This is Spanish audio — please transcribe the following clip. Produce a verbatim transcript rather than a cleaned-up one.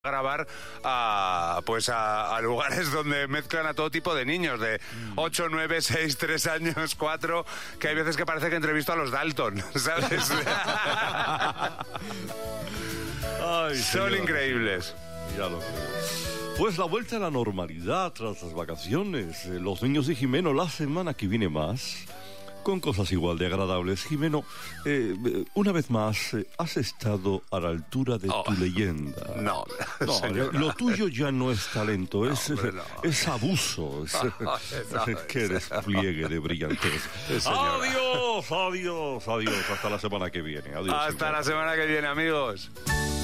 grabar a pues a, a lugares donde mezclan a todo tipo de niños de ocho, nueve, seis, tres años, cuatro, que hay veces que parece que entrevisto a los Dalton, ¿sabes? Ay, son señora, increíbles. Ya lo creo. Pues la vuelta a la normalidad tras las vacaciones. Eh, Los niños de Jimeno la semana que viene más, con cosas igual de agradables. Jimeno, eh, eh, una vez más, eh, has estado a la altura de Oh, tu leyenda. No, No, señor, lo tuyo ya no es talento, es, No, hombre, no. es abuso. Es, No, no, qué despliegue de brillantez. señora. Adiós, adiós, adiós. Hasta la semana que viene. Adiós, Hasta señora. la semana que viene, amigos.